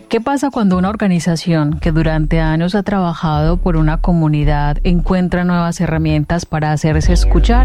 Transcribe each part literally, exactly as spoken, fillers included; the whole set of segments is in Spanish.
¿Qué pasa cuando una organización que durante años ha trabajado por una comunidad encuentra nuevas herramientas para hacerse escuchar?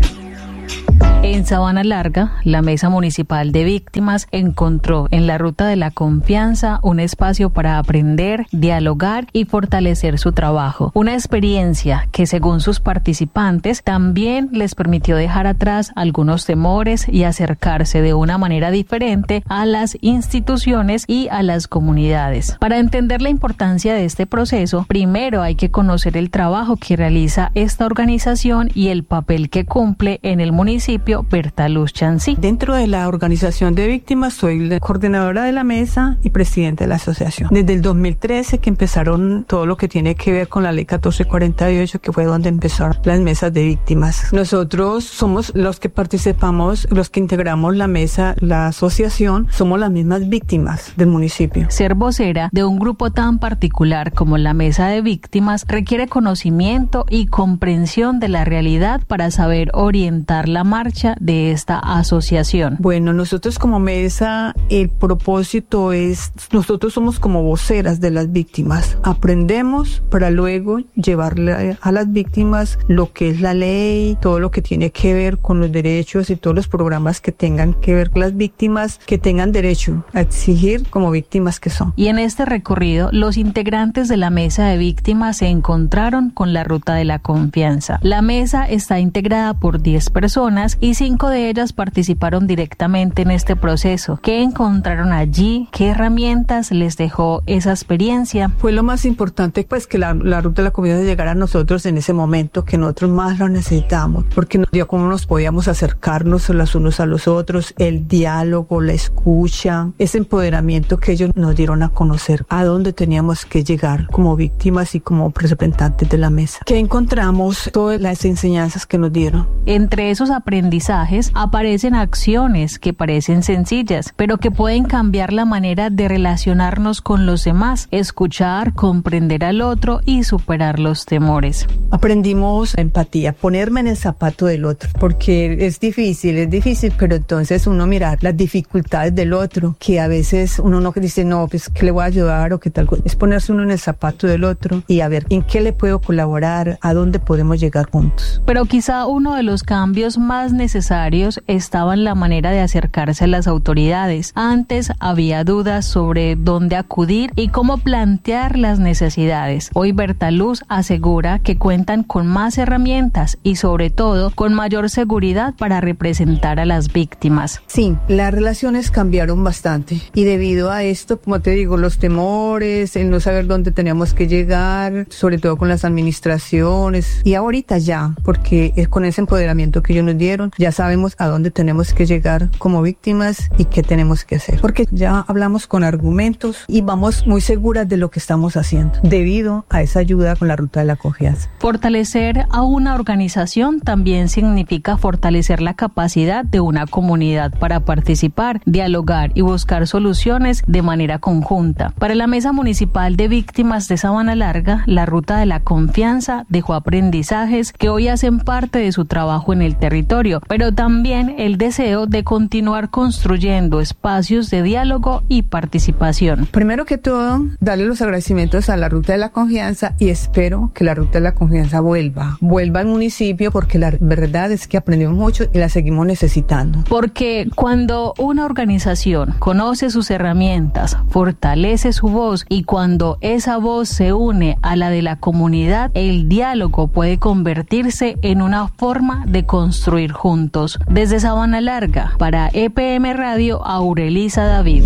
En Sabana Larga, la Mesa Municipal de Víctimas encontró en la Ruta de la Confianza un espacio para aprender, dialogar y fortalecer su trabajo. Una experiencia que, según sus participantes, también les permitió dejar atrás algunos temores y acercarse de una manera diferente a las instituciones y a las comunidades. Para entender la importancia de este proceso, primero hay que conocer el trabajo que realiza esta organización y el papel que cumple en el municipio Berta Luz Chansí. Dentro de la organización de víctimas soy la coordinadora de la mesa y presidenta de la asociación. Desde el dos mil trece que empezaron todo lo que tiene que ver con la ley catorce cuarenta y ocho, que fue donde empezaron las mesas de víctimas. Nosotros somos los que participamos, los que integramos la mesa, la asociación, somos las mismas víctimas del municipio. Ser vocera de un grupo tan particular como la mesa de víctimas requiere conocimiento y comprensión de la realidad para saber orientar la marcha de esta asociación. Bueno, nosotros como mesa, el propósito es, nosotros somos como voceras de las víctimas. Aprendemos para luego llevarle a las víctimas lo que es la ley, todo lo que tiene que ver con los derechos y todos los programas que tengan que ver con las víctimas, que tengan derecho a exigir como víctimas que son. Y en este recorrido, los integrantes de la mesa de víctimas se encontraron con la Ruta de la Confianza. La mesa está integrada por diez personas y cinco de ellas participaron directamente en este proceso. ¿Qué encontraron allí? ¿Qué herramientas les dejó esa experiencia? Fue lo más importante, pues, que la, la Ruta de la Confianza llegara a nosotros en ese momento, que nosotros más lo necesitamos, porque nos dio cómo nos podíamos acercarnos los unos a los otros, el diálogo, la escucha, ese empoderamiento que ellos nos dieron a conocer, a dónde teníamos que llegar como víctimas y como representantes de la mesa. ¿Qué encontramos? Todas las enseñanzas que nos dieron. Entre esos aprendizajes aparecen acciones que parecen sencillas, pero que pueden cambiar la manera de relacionarnos con los demás, escuchar, comprender al otro y superar los temores. Aprendimos empatía, ponerme en el zapato del otro, porque es difícil, es difícil, pero entonces uno mirar las dificultades del otro, que a veces uno no dice, no, pues, ¿qué le voy a ayudar o qué tal? Es ponerse uno en el zapato del otro y a ver en qué le puedo colaborar, a dónde podemos llegar juntos. Pero quizá uno de los cambios más necesarios estaba en la manera de acercarse a las autoridades. Antes había dudas sobre dónde acudir y cómo plantear las necesidades. Hoy Berta Luz asegura que cuentan con más herramientas y sobre todo con mayor seguridad para representar a las víctimas. Sí, las relaciones cambiaron bastante y debido a esto, como te digo, los temores, el no saber dónde teníamos que llegar, sobre todo con las administraciones, y ahorita ya, porque con ese empoderamiento que ellos nos dieron, ya sabemos a dónde tenemos que llegar como víctimas y qué tenemos que hacer, porque ya hablamos con argumentos y vamos muy seguras de lo que estamos haciendo debido a esa ayuda con la Ruta de la Confianza. Fortalecer a una organización también significa fortalecer la capacidad de una comunidad para participar, dialogar y buscar soluciones de manera conjunta. Para la Mesa Municipal de Víctimas de Sabana Larga, la Ruta de la Confianza dejó aprendizajes que hoy hacen parte de su trabajo en el territorio, pero también el deseo de continuar construyendo espacios de diálogo y participación. Primero que todo, darle los agradecimientos a la Ruta de la Confianza y espero que la Ruta de la Confianza vuelva, vuelva al municipio, porque la verdad es que aprendimos mucho y la seguimos necesitando. Porque cuando una organización conoce sus herramientas, fortalece su voz y cuando esa voz se une a la de la comunidad, el diálogo puede convertirse en una forma de construir juntos. Desde Sabana Larga, para E P M Radio, Aurelisa David.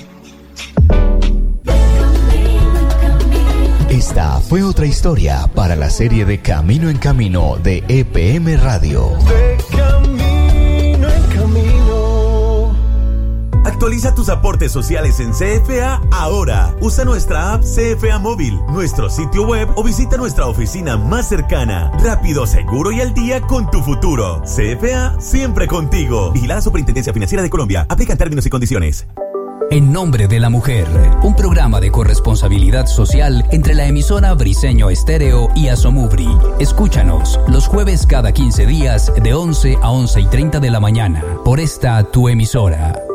Esta fue otra historia para la serie de Camino en Camino de E P M Radio. De camino en camino. Actualiza tus aportes sociales en C F A ahora. Usa nuestra app C F A Móvil, nuestro sitio web o visita nuestra oficina más cercana. Rápido, seguro y al día con tu futuro. C F A, siempre contigo. Vigilada Superintendencia Financiera de Colombia. Aplican términos y condiciones. En nombre de la mujer, un programa de corresponsabilidad social entre la emisora Briseño Estéreo y Asomubri. Escúchanos los jueves cada quince días de once a once y treinta de la mañana por esta tu emisora.